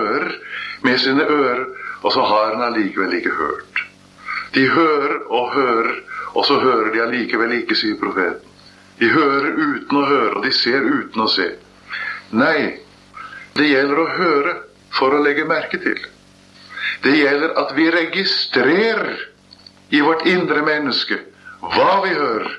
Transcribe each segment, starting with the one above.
hører med sine ører, og så har han allikevel ikke hørt. De hører, og så hører de allikevel ikke, sier profeten. De hører uten å høre, og de ser uten å se. Nei, det gjelder å høre for å legge merke til. Det gjelder at vi registrerer i vårt indre menneske hva vi hører.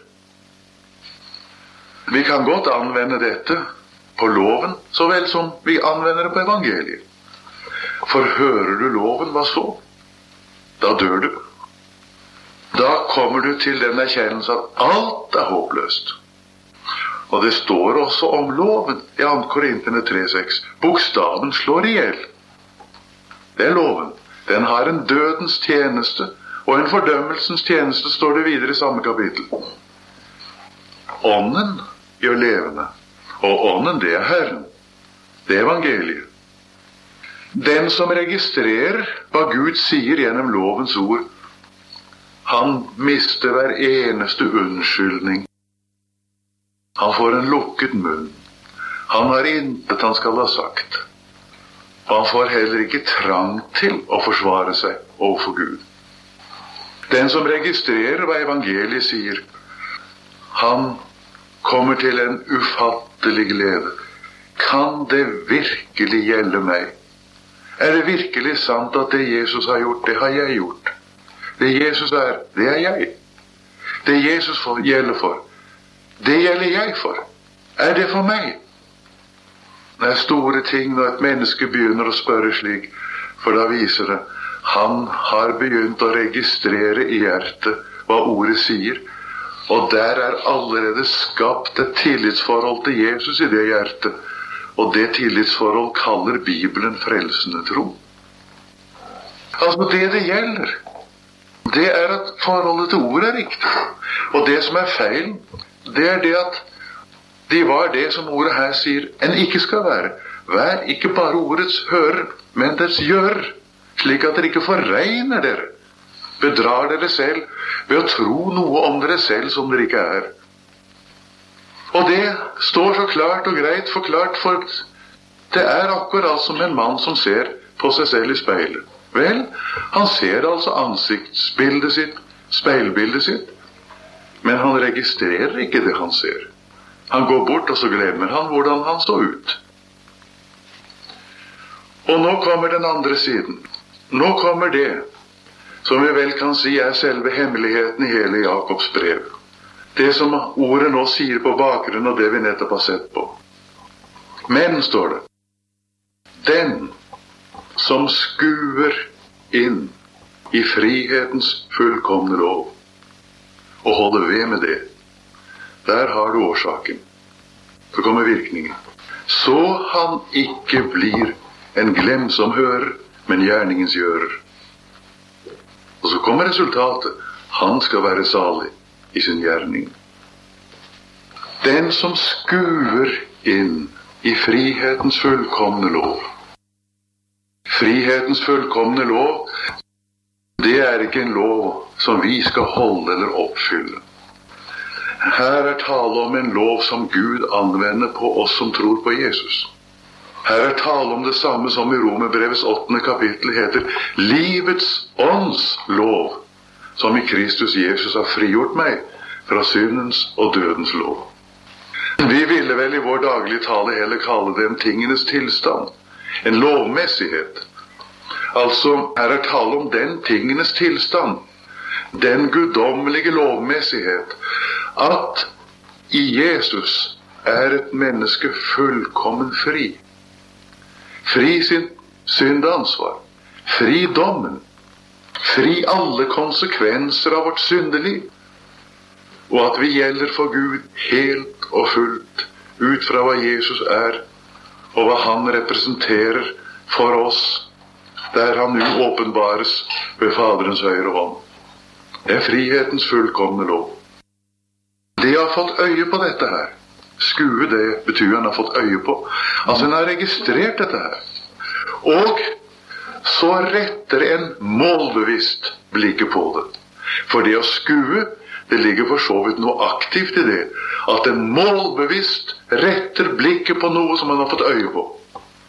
Vi kan godt anvende dette på loven, så vel som vi anvender det på evangeliet. For hører du loven, hva så? Da dør du. Da kommer du til den erkjennelse at alt er håpløst. Og det står også om loven i 2. Korinterne 3,6. Bokstaven slår ihjel. Det er loven. Den har en dødens tjeneste, og en fordømmelsens tjeneste, står det videre i samme kapittel. Ånden gjør levende, og ånden, det er Herren. Det er evangeliet. Den som registrerer hva Gud sier gjennom lovens ord, han mister hver eneste unnskyldning. Han får en lukket munn. Han har intet han skal ha sagt. Og han får heller ikke trang til å forsvare seg overfor Gud. Den som registrerer hva evangeliet sier, han kommer til en ufattelig glede. Kan det virkelig gjelde meg? Er det virkelig sant at det Jesus har gjort, det har jeg gjort? Det Jesus er, det er jeg. Det Jesus gjelder for, det gjelder jeg for. Er det for meg? Det er store ting når et menneske begynner å spørre slik, for da viser det, han har begynt å registrere i hjertet hva ordet sier, og der er allerede skapt et tillitsforhold til Jesus i det hjertet, og det tillitsforhold kaller Bibelen frelsende tro. Altså det gjelder, det er at forholdet til ordet er riktig, og det som er feilen, det er det at de var det som ordet her sier en ikke skal være. Vær ikke bare ordets hører, men dets gjør, slik at dere ikke forregner dere, bedrar dere selv ved å tro noe om dere selv som dere ikke er. Og det står så klart og greit forklart, for det er akkurat som en mann som ser på seg selv i speilet. Vel, han ser altså ansiktsbildet sitt, speilbildet sitt, men han registrerer ikke det han ser. Han går bort, og så glemmer han hvordan han så ut. Og nå kommer den andre siden. Nå kommer det som vi vel kan si er selve hemmeligheten i hele Jakobs brev. Det som ordet nå sier på bakgrunn av det vi nettopp har sett på. Men, står det, den som skuer inn i frihetens fullkomne lov, og holder ved med det, der har du årsaken. Så kommer virkningen. Så han ikke blir en glemsom hører, men gjerningens gjører. Og så kommer resultatet. Han skal være salig i sin gjerning. Den som skuer inn i frihetens fullkomne lov. Frihetens fullkomne lov, det er ikke en lov som vi skal holde eller oppfylle. Her er tale om en lov som Gud anvender på oss som tror på Jesus. Her er tale om det samme som i Romerbrevets 8. kapittel heter livets ånds lov, som i Kristus Jesus har frigjort meg fra syndens og dødens lov. Vi ville vel i vår daglige tale heller kalle det en tingenes tilstand, en lovmessighet. Altså, her er tale om den tingenes tilstand, den guddommelige lovmessighet, at i Jesus er et menneske fullkommen fri. Fri sin syndansvar, fri dommen, fri alle konsekvenser av vårt syndeliv, og at vi gjelder for Gud helt og fullt ut fra hva Jesus er, og hva han representerer for oss, der han nå åpenbares ved Faderens høyre hånd. Det er frihetens fullkomne lov. De har fått øye på dette her. Skue, det betyr han har fått øye på. Altså han har registrert dette her. Og så retter en målbevisst blikket på det. For det å skue, det ligger for så vidt noe aktivt i det. At en målbevisst retter blikket på noe som han har fått øye på.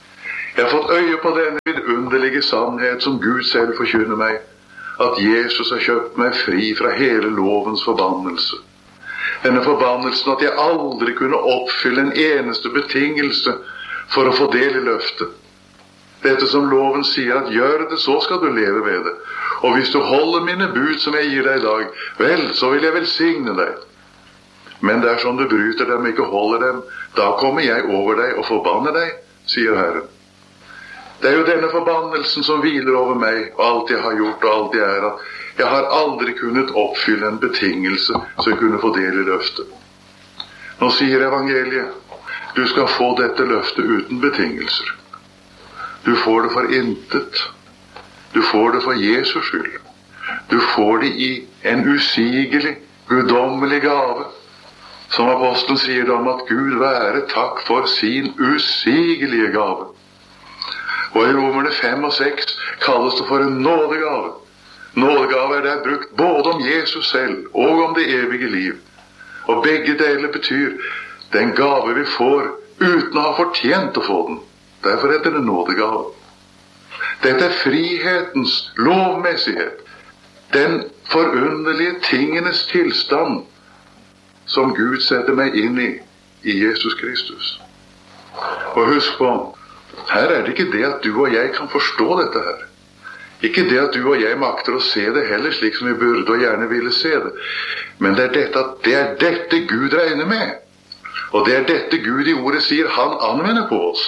Jeg har fått øye på denne vidunderlige sannhet som Gud selv forkynner meg, at Jesus har kjøpt meg fri fra hele lovens forbannelse. Denne forbannelsen at jeg aldri kunne oppfylle en eneste betingelse for å få del i løftet. Dette som loven sier at gjør det, så skal du leve ved det. Og hvis du holder mine bud som jeg gir deg i dag, vel, så vil jeg velsigne deg. Men dersom du bryter dem og ikke holder dem, da kommer jeg over deg og forbanner deg, sier Herren. Det er jo denne forbannelsen som hviler over meg, og alt jeg har gjort og alt jeg er, at jeg har aldri kunnet oppfylle en betingelse så jeg kunne få del i løftet. Nå sier evangeliet, du skal få dette løftet uten betingelser. Du får det for intet. Du får det for Jesus skyld. Du får det i en usigelig, guddommelig gave. Som apostelen sier om at Gud være takk for sin usigelige gave. Og i Romerne 5 og 6 kalles det for en nådegave. Nådegave er der brukt både om Jesus selv og om det evige liv. Og begge deler betyr den gave vi får uten å ha fortjent å få den. Derfor heter det nådegave. Dette er frihetens lovmessighet. Den forunderlige tingenes tilstand som Gud setter meg inn i Jesus Kristus. Og husk på, her er det ikke det at du og jeg kan forstå dette her. Ikke det at du og jeg makter å se det heller slik som vi burde og gjerne ville se det. Men det er dette at det er dette Gud regner med. Og det er dette Gud i ordet sier han anvender på oss.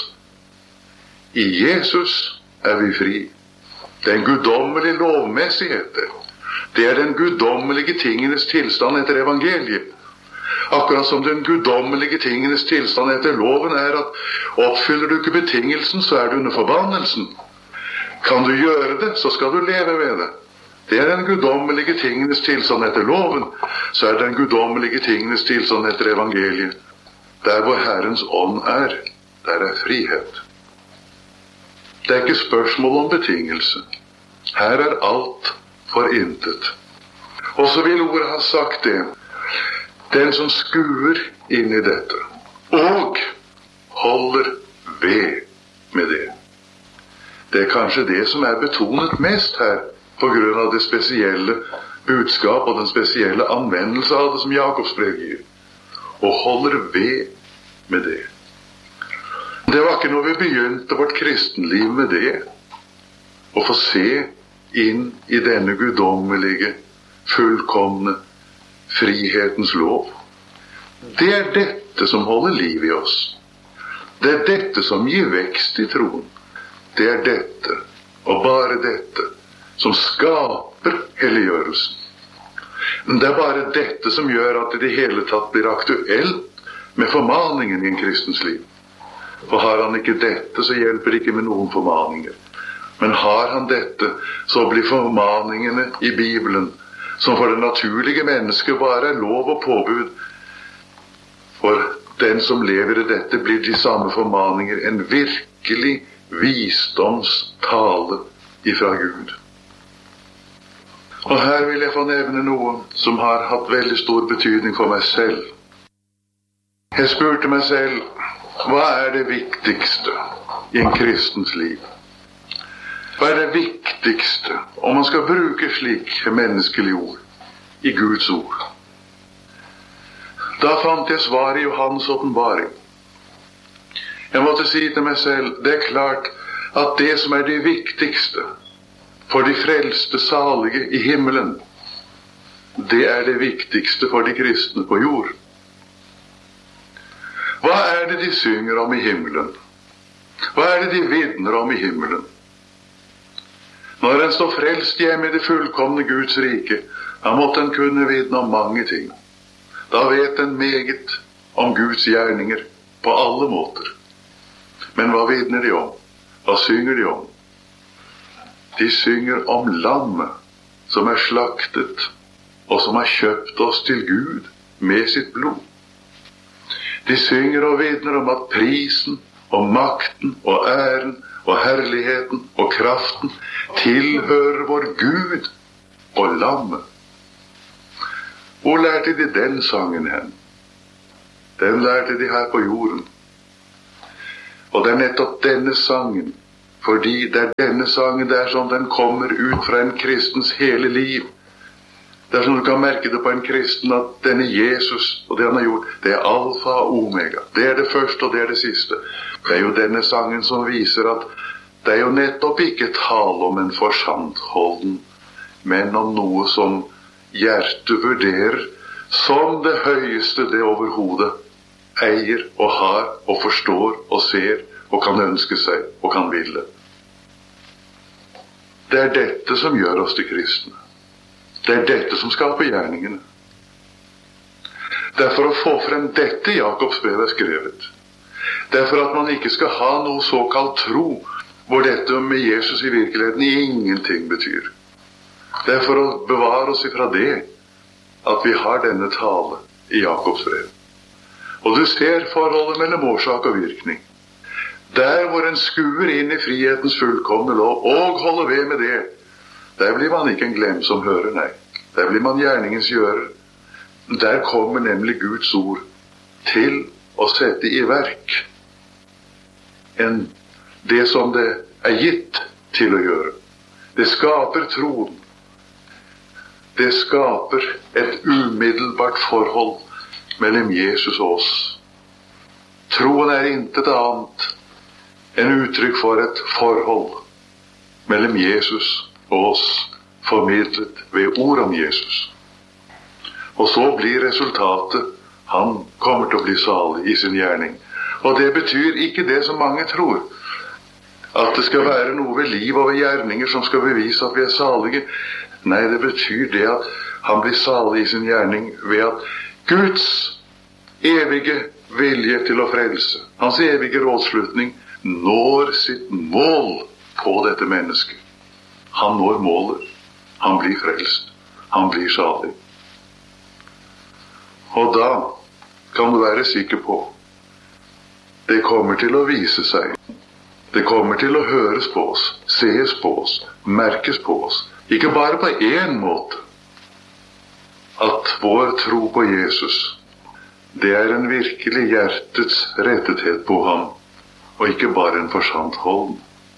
I Jesus er vi fri. Det er en guddommelig lovmessighet. Det er den guddommelige tingenes tilstand etter evangeliet. Akkurat som den guddommelige tingenes tilstand etter loven er at oppfyller du ikke betingelsen, så er du under forbannelsen. Kan du gjøre det, så skal du leve ved det. Det er den guddommelige tingenes tilstand etter loven, så er den guddommelige tingenes tilstand etter evangeliet. Der hvor Herrens ånd er, der er frihet. Det er ikke spørsmål om betingelse. Her er alt for intet. Og så vil ordet ha sagt det. Den som skuer inn i dette, og holder ved med det. Det er kanskje det som er betonet mest her, på grunn av det spesielle budskap og den spesielle anvendelse av det som Jakobs brev gir. Og holder ved med det. Det var ikke når vi begynte vårt kristenliv med det, å få se inn i denne guddommelige, fullkomne frihetens lov. Det er dette som holder liv i oss. Det er dette som gir vekst i troen. Det er dette, og bare dette, som skaper helliggjørelsen. Det er bare dette som gjør at det i det hele tatt blir aktuelt med formaningen i en kristens liv. For har han ikke dette, så hjelper det ikke med noen formaninger. Men har han dette, så blir formaningene i Bibelen, som for det naturlige mennesket bare er lov og påbud. For den som lever i dette, blir de samme formaninger en virkelig visdomstale ifra Gud. Og her vil jeg få nevne noe som har hatt veldig stor betydning for meg selv. Jeg spurte meg selv, hva er det viktigste i en kristens liv? Hva er det viktigste om man skal bruke slik menneskelig ord i Guds ord? Da fant jeg svar i Johans åpenbaring. Jeg måtte si til meg selv, det er klart at det som er det viktigste for de frelste salige i himmelen, det er det viktigste for de kristne på jord. Hva er det de synger om i himmelen? Hva er det de vitner om i himmelen? Når en står frelst hjemme i det fullkomne Guds rike, da måtte en kunne vitne om mange ting. Da vet en meget om Guds gjerninger på alle måter. Men hva vitner de om? Hva synger de om? De synger om lammet som er slaktet, og som har kjøpt oss til Gud med sitt blod. De synger og vitner om at prisen og makten og æren og herligheten og kraften tilhører vår Gud og lammet. Hvor lærte de den sangen hen? Den lærte de her på jorden. Og det er nettopp denne sangen, fordi det er denne sangen, det er sånn den kommer ut fra en kristens hele liv. Det er sånn du kan merke det på en kristen, at denne Jesus og det han har gjort, det er alfa og omega. Det er det første og det er det siste. Det er jo denne sangen som viser at det er jo nettopp ikke tale om en forsandholden, men om noe som hjertet vurderer som det høyeste det overhodet eier og har og forstår og ser og kan ønske seg og kan ville. Det er dette som gjør oss til kristne. Det er dette som skaper gjerningene. Det er for å få frem dette Jakobs brev er skrevet. Det er for at man ikke skal ha noe såkalt tro, hvor dette med Jesus i virkeligheten ingenting betyr. Det er for å bevare oss ifra det, at vi har denne tale i Jakobs brev. Og du ser forholdet mellom årsak og virkning. Der hvor en skuer inn i frihetens fullkomne lov, og holder ved med det, der blir man ikke en glemsom hører, nei. Der blir man gjerningens gjører. Der kommer nemlig Guds ord til å sette i verk det som det er gitt til å gjøre. Det skaper troen. Det skaper et umiddelbart forhold mellom Jesus og oss. Troen er intet annet enn uttrykk for et forhold mellom Jesus og oss, formidlet ved ord om Jesus. Og så blir resultatet, han kommer til å bli salig i sin gjerning. Og det betyr ikke det som mange tror, at det skal være noe ved liv og ved gjerninger som skal bevise at vi er salige. Nei, det betyr det at han blir salig i sin gjerning ved at Guds evige vilje til å frelse, hans evige rådslutning, når sitt mål på dette mennesket. Han når målet. Han blir frelst. Han blir salig. Og da kan du være sikker på, det kommer til å vise seg. Det kommer til å høres på oss, sees på oss, merkes på oss. Ikke bare på én måte. At vår tro på Jesus, det er en virkelig hjertets rettethet på ham, og ikke bare en forsandholden.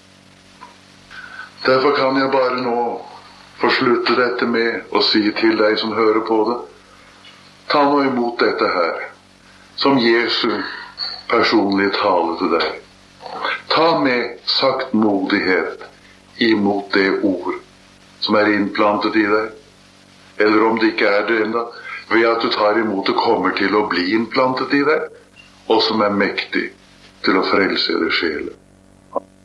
Derfor kan jeg bare nå få slutte dette med å si til deg som hører på det, ta nå imot dette her, som Jesu personlige tale til deg. Ta med saktmodighet imot det ord som er innplantet i deg, eller om det ikke er det enda, ved at du tar imot det kommer til å bli innplantet i deg, og som er mektig til å frelse det sjelen.